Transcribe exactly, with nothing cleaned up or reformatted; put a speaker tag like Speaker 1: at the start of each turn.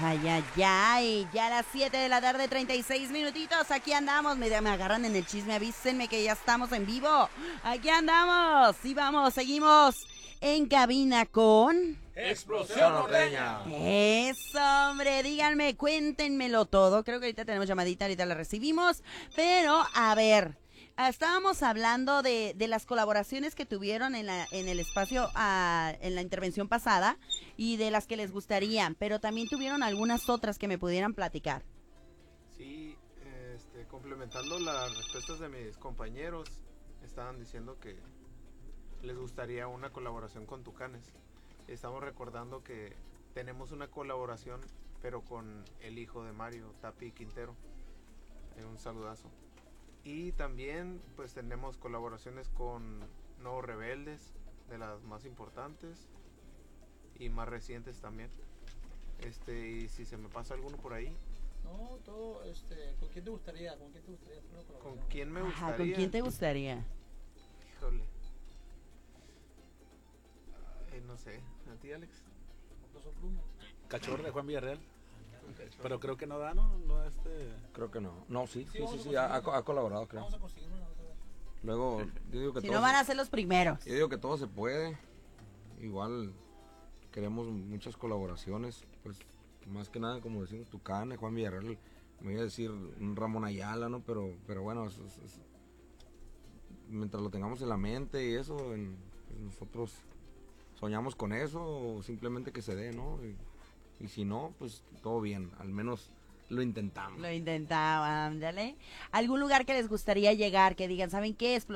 Speaker 1: Ay, ay, ay, ya a las siete de la tarde, treinta y seis minutitos, aquí andamos, me, me agarran en el chisme, avísenme que ya estamos en vivo, aquí andamos, y vamos, seguimos en cabina con...
Speaker 2: Explosión Norteña.
Speaker 1: Eso, hombre, díganme, cuéntenmelo todo, creo que ahorita tenemos llamadita, ahorita la recibimos, pero a ver... Estábamos hablando de, de las colaboraciones que tuvieron en, la, en el espacio, uh, en la intervención pasada y de las que les gustarían, pero también tuvieron algunas otras que me pudieran platicar.
Speaker 2: Sí, este, complementando las respuestas de mis compañeros, estaban diciendo que les gustaría una colaboración con Tucanes. Estamos recordando que tenemos una colaboración, pero con el hijo de Mario, Tapi Quintero. Eh, un saludazo. Y también pues tenemos colaboraciones con Nuevos Rebeldes, de las más importantes y más recientes también. Este, y si se me pasa alguno por ahí.
Speaker 3: No, todo, este, ¿con quién te gustaría? ¿Con quién te gustaría hacer una
Speaker 2: ¿Con
Speaker 3: colaboración?
Speaker 2: quién me gustaría?
Speaker 1: Ajá, ¿con quién te gustaría?
Speaker 2: Híjole. Ay, no sé. ¿A ti, Alex?
Speaker 3: Dos son plumas.
Speaker 4: Cachorro de Juan Villarreal. Pero creo que no da, ¿no? No este...
Speaker 5: Creo que no. No, sí, sí,
Speaker 3: Sí,
Speaker 5: sí,
Speaker 3: vamos a
Speaker 5: sí, ha, ha
Speaker 3: conseguirlo.
Speaker 5: colaborado, creo.
Speaker 3: Vamos a conseguir una otra vez.
Speaker 5: Luego, yo digo que
Speaker 1: Si
Speaker 5: todo,
Speaker 1: no van a ser los primeros.
Speaker 5: yo digo que todo se puede. Igual queremos muchas colaboraciones, pues más que nada, como decimos, Tucane, Juan Villarreal, me voy a decir un Ramón Ayala, ¿no? Pero, pero bueno, es- es- es- mientras lo tengamos en la mente y eso, en- pues nosotros soñamos con eso, o simplemente que se dé, ¿no? Y, y si no, pues todo bien, al menos lo intentamos.
Speaker 1: Lo intentaba, ándale. ¿Algún lugar que les gustaría llegar, que digan, ¿saben qué?